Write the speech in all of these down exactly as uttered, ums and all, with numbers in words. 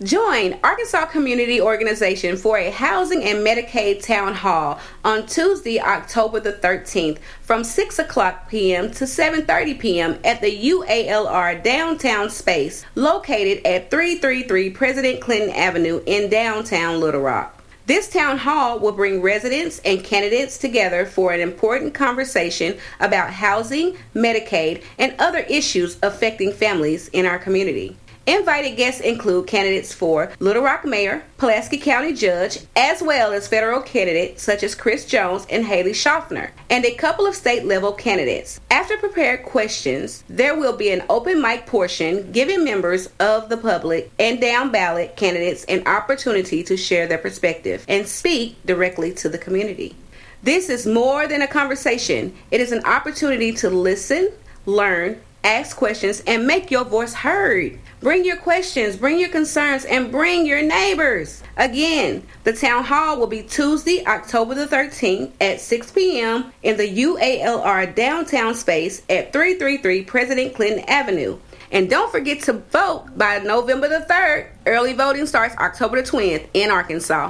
Join Arkansas Community Organization for a Housing and Medicaid Town Hall on Tuesday, October the thirteenth from six o'clock p.m. to seven thirty p.m. at the U A L R Downtown Space located at three thirty-three President Clinton Avenue in downtown Little Rock. This town hall will bring residents and candidates together for an important conversation about housing, Medicaid, and other issues affecting families in our community. Invited guests include candidates for Little Rock Mayor, Pulaski County Judge, as well as federal candidates such as Chris Jones and Haley Schaffner, and a couple of state-level candidates. After prepared questions, there will be an open mic portion giving members of the public and down-ballot candidates an opportunity to share their perspective and speak directly to the community. This is more than a conversation. It is an opportunity to listen, learn, ask questions, and make your voice heard. Bring your questions, bring your concerns, and bring your neighbors. Again, the town hall will be Tuesday, October the thirteenth at six p.m. in the U A L R Downtown Space at three thirty-three President Clinton Avenue. And don't forget to vote by November the third. Early voting starts October the twentieth in Arkansas.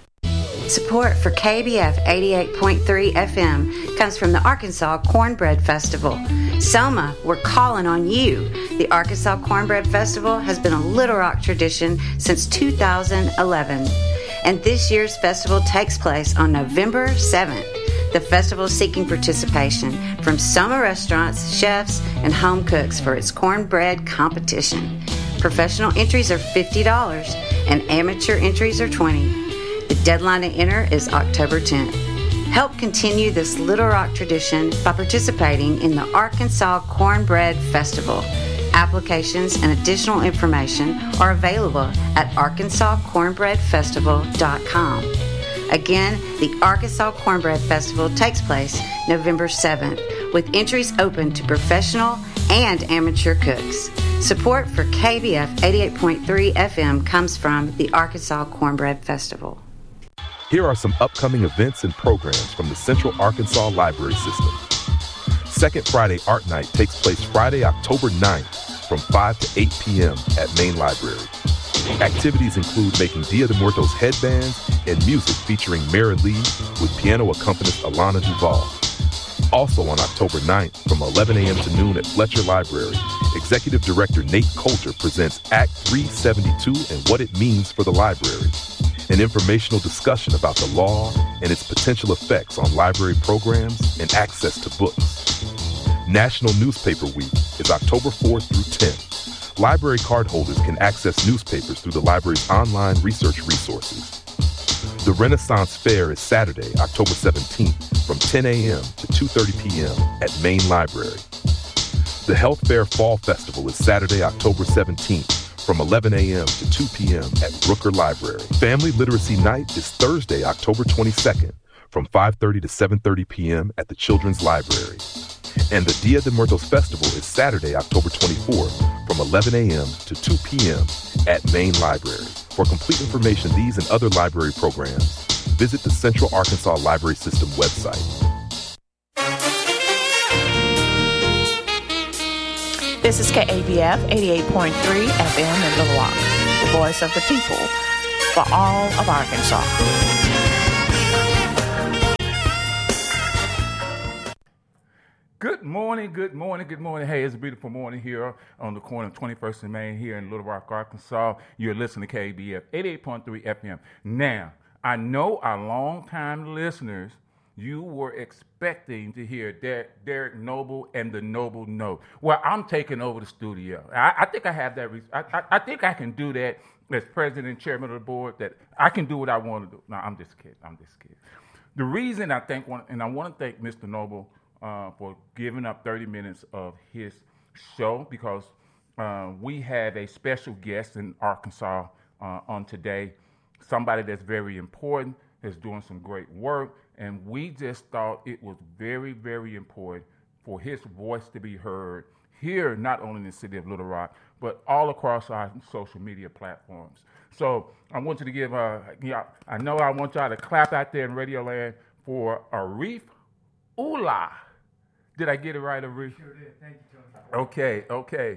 Support for K B F eighty-eight point three F M comes from the Arkansas Cornbread Festival. Selma, we're calling on you. The Arkansas Cornbread Festival has been a Little Rock tradition since two thousand eleven, and this year's festival takes place on November seventh. The festival is seeking participation from Selma restaurants, chefs, and home cooks for its cornbread competition. Professional entries are fifty dollars, and amateur entries are twenty dollars. The deadline to enter is October tenth. Help continue this Little Rock tradition by participating in the Arkansas Cornbread Festival. Applications and additional information are available at arkansas cornbread festival dot com. Again, the Arkansas Cornbread Festival takes place November seventh, with entries open to professional and amateur cooks. Support for K B F eighty-eight point three F M comes from the Arkansas Cornbread Festival. Here are some upcoming events and programs from the Central Arkansas Library System. Second Friday Art Night takes place Friday, October ninth from five to eight p.m. at Main Library. Activities include making Dia de Muertos headbands and music featuring Mara Lee with piano accompanist Alana Duval. Also on October ninth from eleven a.m. to noon at Fletcher Library, Executive Director Nate Coulter presents Act three seventy-two and what it means for the library. An informational discussion about the law and its potential effects on library programs and access to books. National Newspaper Week is October fourth through tenth. Library cardholders can access newspapers through the library's online research resources. The Renaissance Fair is Saturday, October seventeenth from ten a.m. to two thirty p.m. at Main Library. The Health Fair Fall Festival is Saturday, October seventeenth from eleven a.m. to two p.m. at Brooker Library. Family Literacy Night is Thursday, October twenty-second from five thirty to seven thirty p.m. at the Children's Library. And the Dia de Muertos Festival is Saturday, October twenty-fourth from eleven a.m. to two p.m. at Main Library. For complete information on these and other library programs, visit the Central Arkansas Library System website. This is K A B F eighty-eight point three F M in Little Rock, the voice of the people for all of Arkansas. Good morning, good morning, good morning. Hey, it's a beautiful morning here on the corner of twenty-first and Main here in Little Rock, Arkansas. You're listening to K A B F eighty-eight point three F M. Now, I know our longtime listeners, you were expecting to hear Der- Derek Noble and the Noble Note. Well, I'm taking over the studio. I, I think I have that. Re- I, I, I think I can do that as president and chairman of the board, that I can do what I want to do. No, I'm just kidding. I'm just kidding. The reason I think, one, and I want to thank Mister Noble uh, for giving up thirty minutes of his show, because uh, we have a special guest in Arkansas uh, on today, somebody that's very important, that's doing some great work. And we just thought it was very, very important for his voice to be heard here, not only in the city of Little Rock, but all across our social media platforms. So I want you to give, uh, yeah, I know I want y'all to clap out there in Radio Land for Arif Ullah. Did I get it right, Arif? Sure did. Thank you, Tony. Okay, okay.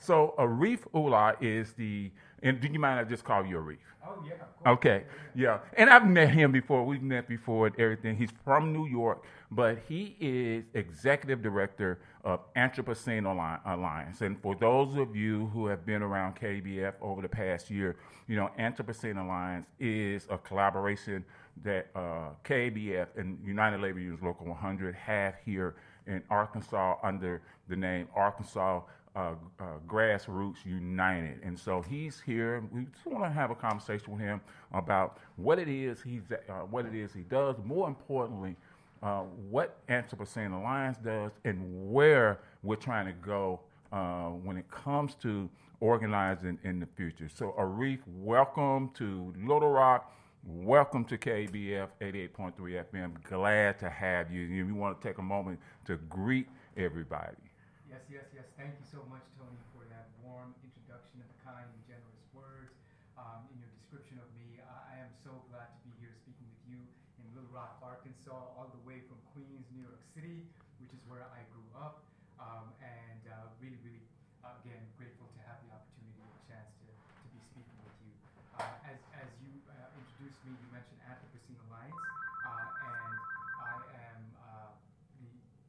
So Arif Ullah is the, and do you mind I just call you Arif? Oh, yeah. Of course. Okay, yeah. And I've met him before. We've met before and everything. He's from New York, but he is executive director of Anthropocene Alliance. And for those of you who have been around K B F over the past year, you know, Anthropocene Alliance is a collaboration that uh, K B F and United Labor Unions Local one hundred have here in Arkansas under the name Arkansas Uh, uh, Grassroots United. And so he's here. We just want to have a conversation with him about what it is he's uh, what it is he does. More importantly, uh, what Anthropocene Alliance does and where we're trying to go uh, when it comes to organizing in the future. So Arif, welcome to Little Rock. Welcome to K B F eighty-eight point three F M. Glad to have you. We want to take a moment to greet everybody. Yes, yes, yes. Thank you so much, Tony, for that warm introduction and the kind and generous words um, in your description of me. I, I am so glad to be here speaking with you in Little Rock, Arkansas, all the way from Queens, New York City, which is where I grew up. Um, and uh, really, really, uh, again, grateful to have the opportunity and the chance to, to be speaking with you. Uh, as, as you uh, introduced me, you mentioned Anthropocene Alliance, uh, and I am uh, the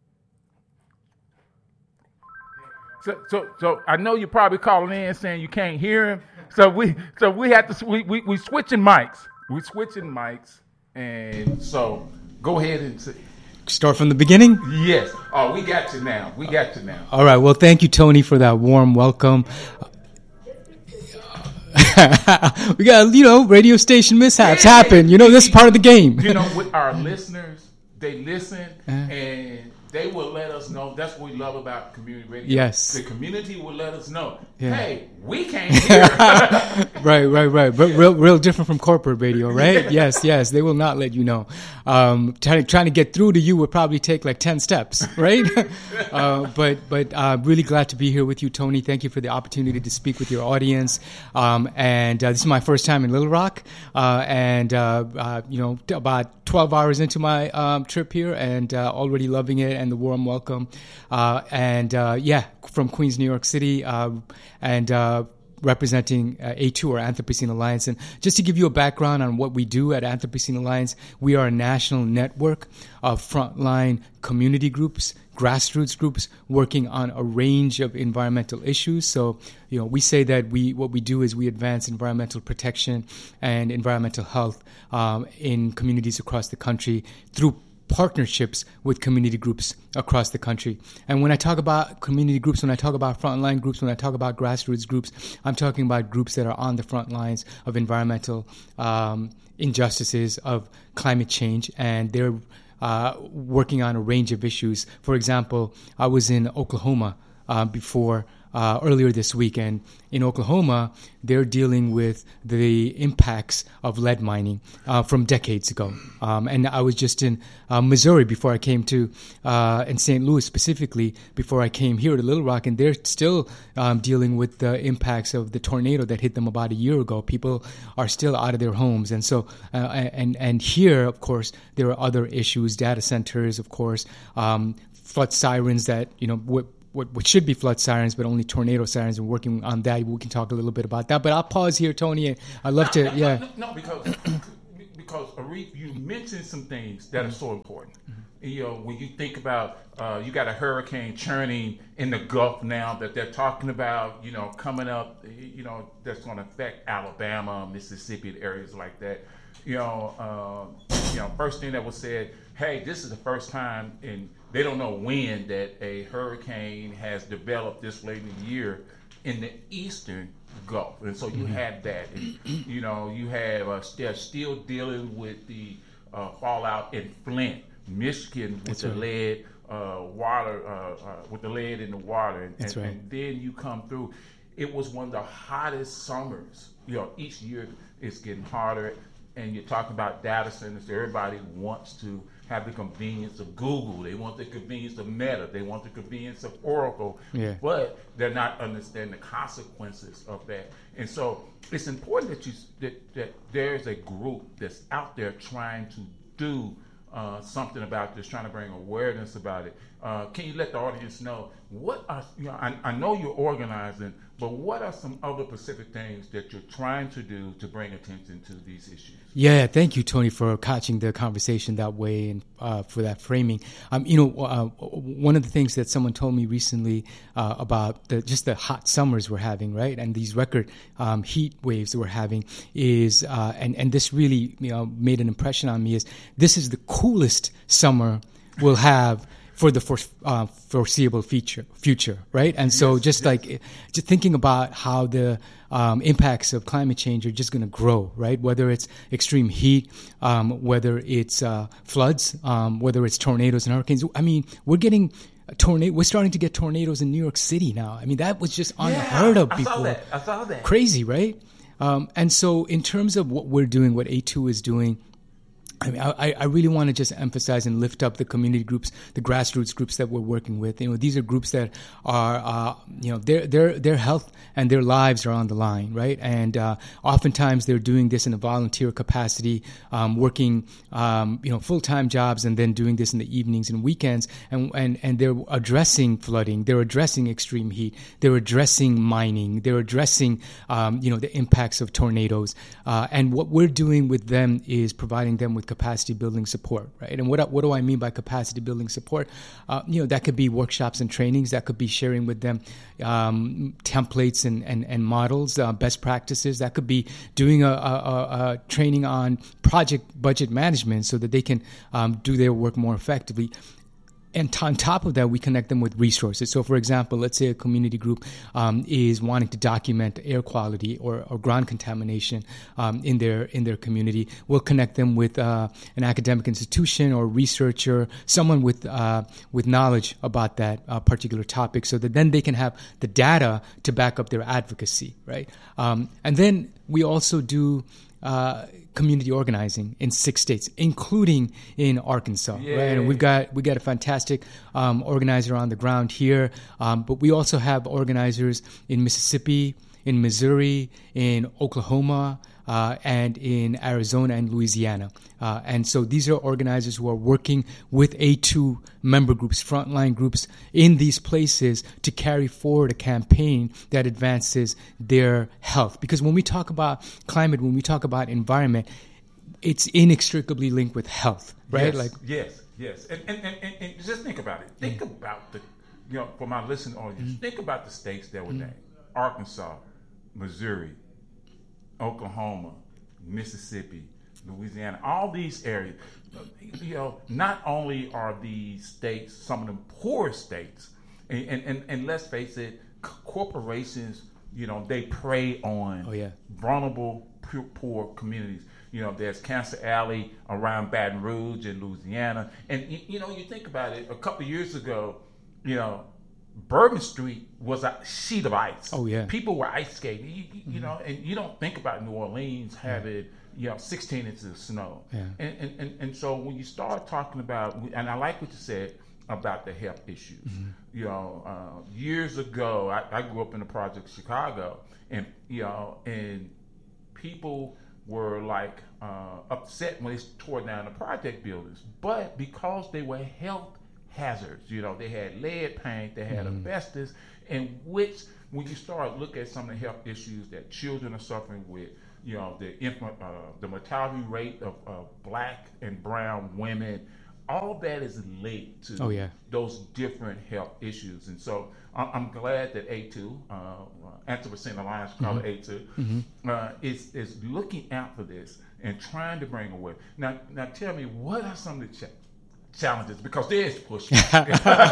So, so, so I know you're probably calling in saying you can't hear him. So we, so we have to, we, we, we switching mics. We switching mics, and so go ahead and say. Start from the beginning? Yes. Oh, we got you now. We got you now. All right. Well, thank you, Tony, for that warm welcome. We got, you know, radio station mishaps Yeah, happen. You know, this is part of the game. You know, with our listeners, they listen and they will let us know. That's what we love about community radio. Yes. The community will let us know, Yeah. hey, we can't hear. Right, right, right. But real, real different from corporate radio, right? Yes, yes. They will not let you know. Um, trying, trying to get through to you would probably take like ten steps, right? uh, but, but uh, really glad to be here with you, Tony. Thank you for the opportunity to speak with your audience. Um, and uh, this is my first time in Little Rock, uh, and uh, uh, you know, about twelve hours into my um, trip here, and uh, already loving it and the warm welcome. Uh, and uh, yeah, from Queens, New York City, uh, and. Uh, representing uh, A two, or Anthropocene Alliance. And just to give you a background on what we do at Anthropocene Alliance, we are a national network of frontline community groups, grassroots groups working on a range of environmental issues. So, you know, we say that we what we do is we advance environmental protection and environmental health um, in communities across the country through partnerships with community groups across the country. And when I talk about community groups, when I talk about frontline groups, when I talk about grassroots groups, I'm talking about groups that are on the front lines of environmental um, injustices, of climate change, and they're uh, working on a range of issues. For example, I was in Oklahoma uh, before Uh, earlier this week, and in Oklahoma, they're dealing with the impacts of lead mining uh, from decades ago. Um, and I was just in uh, Missouri before I came to, uh, in Saint Louis specifically, before I came here to Little Rock, and they're still um, dealing with the impacts of the tornado that hit them about a year ago. People are still out of their homes. And so, uh, and, and here, of course, there are other issues, data centers, of course, um, flood sirens that, you know, w- What, what should be flood sirens, but only tornado sirens. We're working on that. We can talk a little bit about that. But I'll pause here, Tony. I'd love no, to, no, yeah. No, no, because because Arif, you mentioned some things that are so important. Mm-hmm. You know, when you think about, uh, you got a hurricane churning in the Gulf now that they're talking about, you know, coming up, you know, that's going to affect Alabama, Mississippi, areas like that. You know, uh, you know, first thing that was said, hey, this is the first time in, they don't know when, that a hurricane has developed this late in the year in the eastern Gulf. And so you mm-hmm. have that. And, you know, you have, uh, they're still dealing with the uh, fallout in Flint, Michigan, with That's the right. lead uh, water, uh, uh, with the lead in the water. And, That's and, right. and then you come through. It was one of the hottest summers. You know, each year it's getting hotter. And you're talking about data centers. Everybody wants to have the convenience of Google. They want the convenience of Meta. They want the convenience of Oracle. Yeah. But they're not understanding the consequences of that. And so it's important that you that, that there's a group that's out there trying to do uh, something about this, trying to bring awareness about it. Uh, can you let the audience know what are, you know, I, I know you're organizing, but what are some other specific things that you're trying to do to bring attention to these issues? Yeah, thank you, Tony, for catching the conversation that way and uh, for that framing. Um, you know, uh, one of the things that someone told me recently uh, about the, just the hot summers we're having, right, and these record um, heat waves that we're having is, uh, and and this really, you know, made an impression on me. Is this is the coolest summer we'll have for the for, uh, foreseeable future, future, right? And so, yes, just yes. like just thinking about how the um, impacts of climate change are just going to grow, right? Whether it's extreme heat, um, whether it's uh, floods, um, whether it's tornadoes and hurricanes. I mean, we're getting a tornado. We're starting to get tornadoes in New York City now. I mean, that was just unheard yeah, of before. I saw that. I saw that. Crazy, right? Um, and so, in terms of what we're doing, what A two is doing, I mean, I, I really want to just emphasize and lift up the community groups, the grassroots groups that we're working with. You know, these are groups that are, uh, you know, their their their health and their lives are on the line, right? And uh, oftentimes they're doing this in a volunteer capacity, um, working, um, you know, full-time jobs, and then doing this in the evenings and weekends. And and and they're addressing flooding, they're addressing extreme heat, they're addressing mining, they're addressing, um, you know, the impacts of tornadoes. Uh, and what we're doing with them is providing them with capacity building support, right? And what what do I mean by capacity building support? Uh, you know, that could be workshops and trainings. That could be sharing with them um, templates and and, and models, uh, best practices. That could be doing a, a, a training on project budget management so that they can um, do their work more effectively. And on top of that, we connect them with resources. So, for example, let's say a community group um, is wanting to document air quality or, or ground contamination um, in their in their community. We'll connect them with uh, an academic institution or researcher, someone with uh, with knowledge about that uh, particular topic, so that then they can have the data to back up their advocacy, right? Um, and then we also do Uh, community organizing in six states, including in Arkansas. Yay. Right? And we've got we got a fantastic um, organizer on the ground here, um, but we also have organizers in Mississippi, in Missouri, in Oklahoma, uh, and in Arizona and Louisiana. Uh, and so these are organizers who are working with A two member groups, frontline groups in these places to carry forward a campaign that advances their health. Because when we talk about climate, when we talk about environment, it's inextricably linked with health, right? Yes, like yes, yes. And, and, and, and, and just think about it. Think yeah. about the, you know, for my listening audience, mm-hmm. think about the states that were named. Mm-hmm. Arkansas, Missouri, Oklahoma, Mississippi, Louisiana, all these areas. You know, not only are these states some of the poorest states, and, and, and, and let's face it, corporations, you know, they prey on oh, yeah. vulnerable, poor, poor communities. You know, there's Cancer Alley around Baton Rouge in Louisiana. And, you, you know, you think about it, a couple of years ago, you know, Bourbon Street was a sheet of ice. Oh, yeah. People were ice skating, you, you mm-hmm. know, and you don't think about New Orleans having, you know, sixteen inches of snow. Yeah. And, and, and, and so when you start talking about, and I like what you said about the health issues. Mm-hmm. You know, uh, years ago, I, I grew up in the project Chicago, and, you know, and people were like uh, upset when they tore down the project buildings. But because they were health hazards, you know, they had lead paint, they had mm-hmm. asbestos, in which when you start looking at some of the health issues that children are suffering with, you know, the infant, uh, the mortality rate of uh, black and brown women, all that is linked to oh, yeah. those different health issues. And so I'm glad that A two, uh, Anthropocene Alliance, call mm-hmm. it A two, mm-hmm. uh, is is looking out for this and trying to bring away. Now, now tell me, what are some of the ch- challenges? Because there is pushback.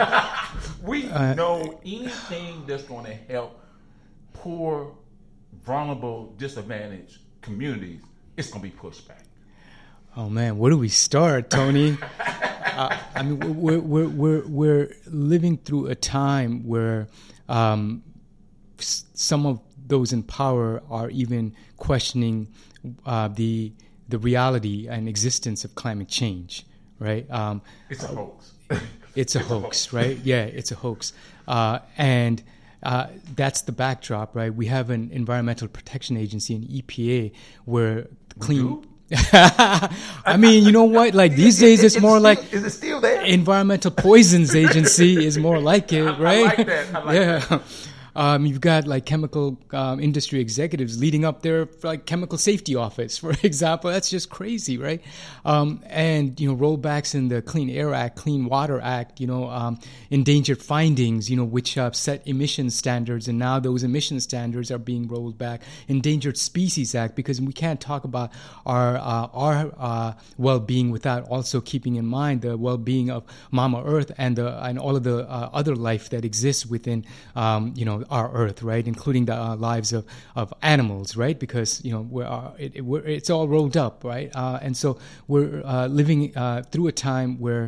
We uh, know anything that's going to help poor, vulnerable, disadvantaged communities, it's going to be pushback. Oh man, where do we start, Tony? uh, I mean, we're we're we're we're living through a time where um, s- some of those in power are even questioning uh, the the reality and existence of climate change. Right? Um, it's a hoax. It's a it's hoax, a hoax, right? Yeah, it's a hoax, uh, and. Uh, that's the backdrop, right? We have an Environmental Protection Agency, an E P A, where clean. I mean, you know what? Like these days, it's more still, like is it still there? Environmental Poisons Agency is more like it, right? I like that. I like yeah. that. Um, you've got like chemical um, industry executives leading up their like chemical safety office, for example. That's just crazy, right? Um, and you know, rollbacks in the Clean Air Act, Clean Water Act, you know, um, endangered findings, you know, which uh, set emission standards, and now those emission standards are being rolled back. Endangered Species Act, because we can't talk about our uh, our uh, well-being without also keeping in mind the well-being of Mama Earth and the and all of the uh, other life that exists within, um, you know, our Earth, right, including the uh, lives of, of animals, right, because you know we're, uh, it, it, we're, it's all rolled up, right, uh, and so we're uh, living uh, through a time where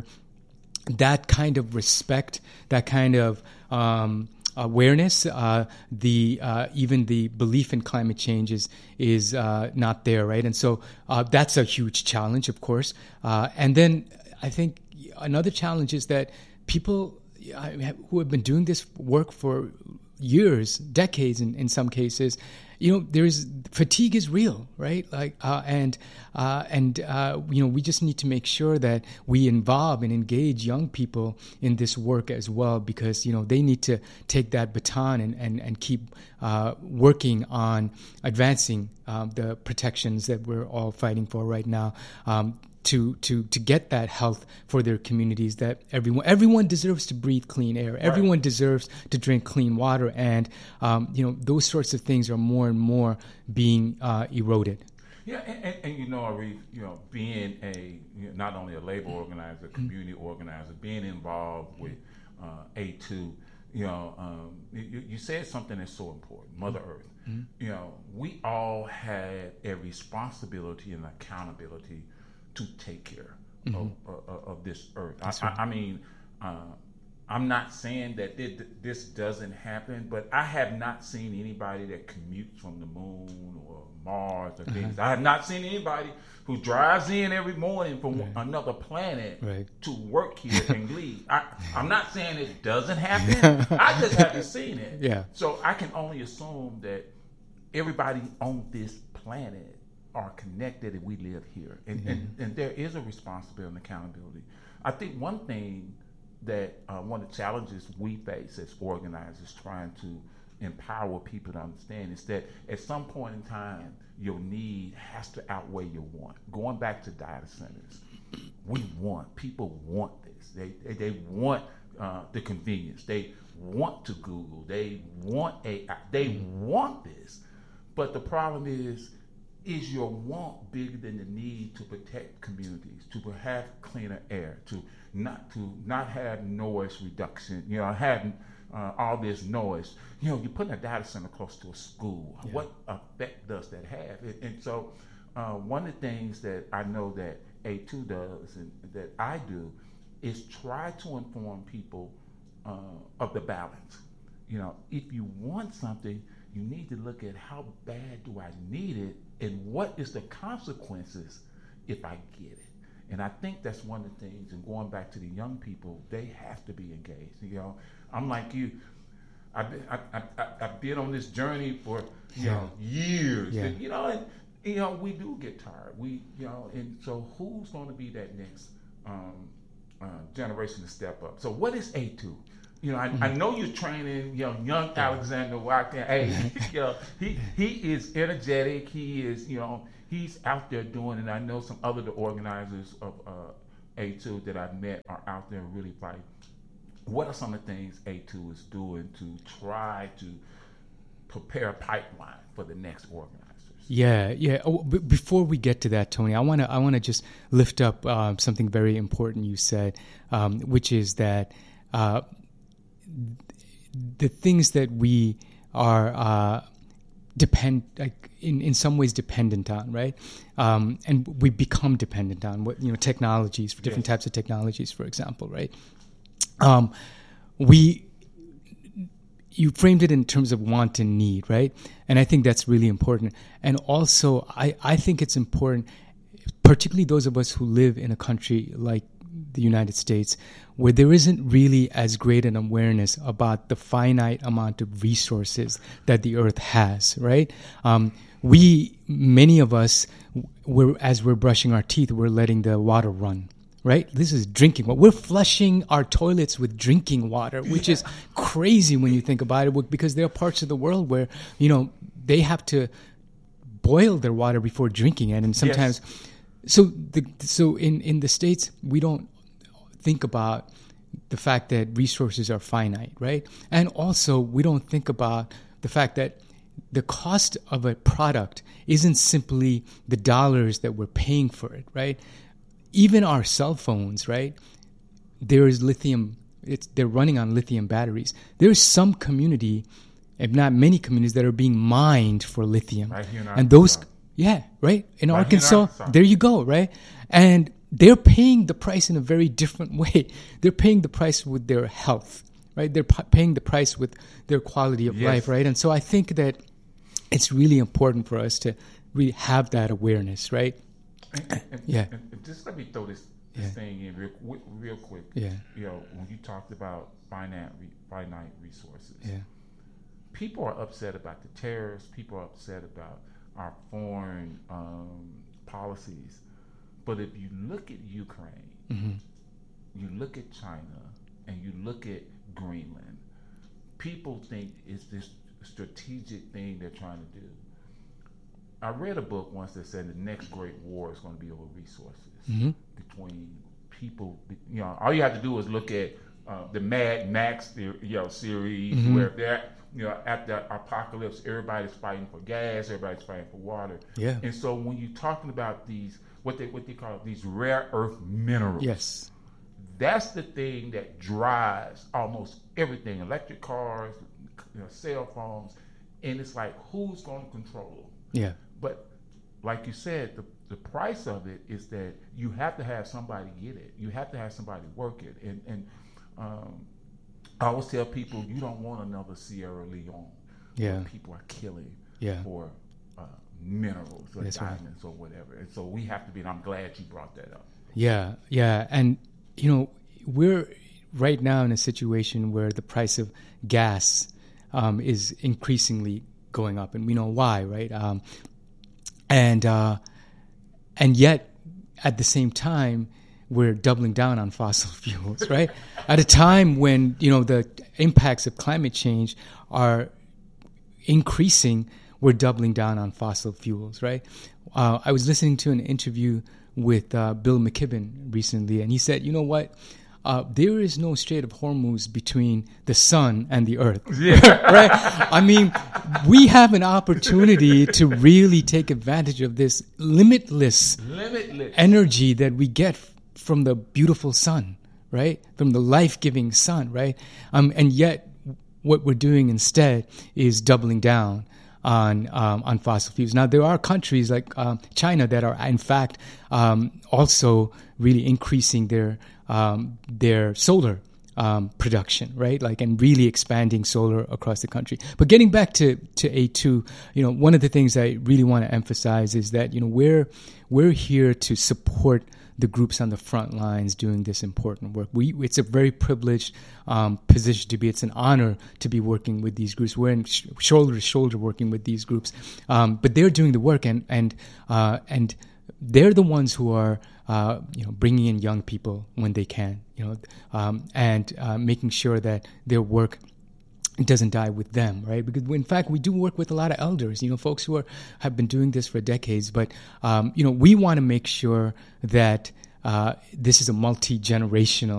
that kind of respect, that kind of um, awareness, uh, the uh, even the belief in climate change is is uh, not there, right, and so uh, that's a huge challenge, of course, uh, and then I think another challenge is that people who have been doing this work for years, decades in, in some cases, you know, there's fatigue is real, right? Like, uh, and uh, and uh, you know, we just need to make sure that we involve and engage young people in this work as well, because you know they need to take that baton and and and keep uh, working on advancing um, the protections that we're all fighting for right now. Um, To, to to get that health for their communities, that everyone everyone deserves to breathe clean air. Everyone right. deserves to drink clean water, and um, you know those sorts of things are more and more being uh, eroded. Yeah, and, and, and you know, Arif, you know, being a you know, not only a labor organizer, community organizer, being involved with uh, A two, you know, um, you, you said something that's so important, Mother Earth. Mm-hmm. You know, we all had a responsibility and accountability to take care mm-hmm. of, of, of this earth. I, right. I, I mean, uh, I'm not saying that it, this doesn't happen, but I have not seen anybody that commutes from the moon or Mars or things. Uh-huh. I have not seen anybody who drives in every morning from right. another planet right. to work here and leave. I, I'm not saying it doesn't happen. I just haven't seen it. Yeah. So I can only assume that everybody on this planet are connected and we live here. And, mm-hmm. and, and there is a responsibility and accountability. I think one thing that uh, one of the challenges we face as organizers trying to empower people to understand is that at some point in time, your need has to outweigh your want. Going back to data centers, we want, people want this. They, they, they want uh, the convenience. They want to Google. They want A I. They mm-hmm. want this. But the problem is, is your want bigger than the need to protect communities, to have cleaner air, to not to not have noise reduction, you know, having uh, all this noise. You know, you're putting a data center close to a school. Yeah. What effect does that have? And, and so uh, one of the things that I know that A two does and that I do is try to inform people uh, of the balance. You know, if you want something, you need to look at how bad do I need it and what is the consequences if I get it. And I think that's one of the things, and going back to the young people, they have to be engaged. You know, I'm like you. I've been, I, I, I, I've been on this journey for, you know, years. Yeah. And, you know, and, you know, we do get tired. We, you know, and so who's going to be that next um, uh, generation to step up? So what is A two? You know, I, mm-hmm. I know you're training, you know, young Alexander Watkins. Hey, you know, he he is energetic. He is, you know, he's out there doing, and I know some other the organizers of uh, A two that I've met are out there really fighting. What are some of the things A two is doing to try to prepare a pipeline for the next organizers? Yeah, yeah. Oh, b- before we get to that, Tony, I want to I want to just lift up uh, something very important you said, um, which is that. Uh, the things that we are uh, depend like in, in some ways dependent on, right? Um, and we become dependent on what you know technologies, for different yes. types of technologies, for example, right? Um, we you framed it in terms of want and need, right? And I think that's really important. And also, I, I think it's important, particularly those of us who live in a country like the United States where there isn't really as great an awareness about the finite amount of resources that the earth has, right? Um, we, many of us, we're, as we're brushing our teeth, we're letting the water run, right? This is drinking water. We're flushing our toilets with drinking water, which is crazy when you think about it, because there are parts of the world where, you know, they have to boil their water before drinking it, and sometimes... Yes. So, the, so in, in the States, we don't think about the fact that resources are finite, right? And also, we don't think about the fact that the cost of a product isn't simply the dollars that we're paying for it, right? Even our cell phones, right? There is lithium. It's, they're running on lithium batteries. There's some community, if not many communities, that are being mined for lithium. Right here in and those... Yeah, right? In right Arkansas, in Arkansas, there you go, right? And they're paying the price in a very different way. They're paying the price with their health, right? They're p- paying the price with their quality of yes. life, right? And so I think that it's really important for us to really have that awareness, right? And, and, yeah. And, and just let me throw this, this yeah. thing in real, real quick. Yeah. You know, when you talked about finite, finite resources, yeah. people are upset about the tariffs. People are upset about our foreign um, policies. But if you look at Ukraine, mm-hmm. you look at China, and you look at Greenland, people think it's this strategic thing they're trying to do. I read a book once that said the next great war is going to be over resources mm-hmm. between people. You know, all you have to do is look at uh, the Mad Max, you know, series mm-hmm. where they're You know, at the apocalypse, everybody's fighting for gas, everybody's fighting for water. Yeah. And so when you're talking about these, what they what they call these rare earth minerals, yes, that's the thing that drives almost everything: electric cars, you know, cell phones, and it's like, who's going to control them? Yeah. But like you said, the the price of it is that you have to have somebody get it. You have to have somebody work it, and and. Um, I always tell people, you don't want another Sierra Leone yeah. where people are killing yeah. for uh, minerals or That's diamonds right. or whatever. And so we have to be, and I'm glad you brought that up. Yeah, yeah. And, you know, we're right now in a situation where the price of gas um, is increasingly going up, and we know why, right? Um, and uh, and yet, at the same time, we're doubling down on fossil fuels, right? At a time when, you know, the impacts of climate change are increasing, we're doubling down on fossil fuels, right? Uh, I was listening to an interview with uh, Bill McKibben recently, and he said, you know what? Uh, there is no Strait of Hormuz between the sun and the earth, yeah. right? I mean, we have an opportunity to really take advantage of this limitless, limitless. energy that we get from the beautiful sun, right? From the life-giving sun, right? Um, and yet, what we're doing instead is doubling down on um, on fossil fuels. Now, there are countries like um, China that are, in fact, um, also really increasing their um, their solar um, production, right? Like, and really expanding solar across the country. But getting back to to A two, you know, one of the things I really want to emphasize is that, you know, we're we're here to support the groups on the front lines doing this important work. We, it's a very privileged um, position to be. It's an honor to be working with these groups. We're in sh- shoulder to shoulder working with these groups, um, but they're doing the work, and and uh, and they're the ones who are uh, you know bringing in young people when they can, you know, um, and uh, making sure that their work doesn't die with them, right? Because in fact, we do work with a lot of elders, you know, folks who are have been doing this for decades. But um, you know, we want to make sure that uh, this is a multi-generational